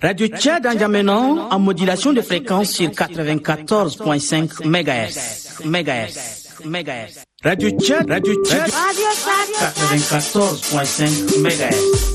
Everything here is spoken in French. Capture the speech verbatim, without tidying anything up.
Radio Tchad N'Djamena en modulation de fréquence sur quatre-vingt-quatorze virgule cinq mégahertz. Mégahertz. Mégahertz. Radio Tchad, Radio Tchad, quatre-vingt-quatorze virgule cinq mégahertz.